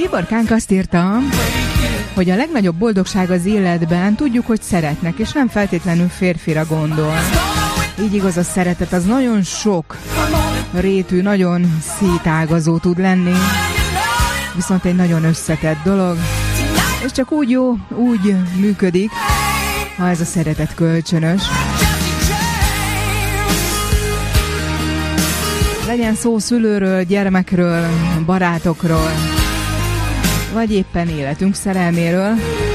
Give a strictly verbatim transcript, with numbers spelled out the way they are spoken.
Tiborkánk azt írta, hogy a legnagyobb boldogság az életben, tudjuk, hogy szeretnek, és nem feltétlenül férfira gondol. Így igaz, a szeretet az nagyon sok rétű, nagyon szétágazó tud lenni, viszont egy nagyon összetett dolog, és csak úgy jó, úgy működik, ha ez a szeretet kölcsönös. Legyen szó szülőről, gyermekről, barátokról, vagy éppen életünk szerelméről.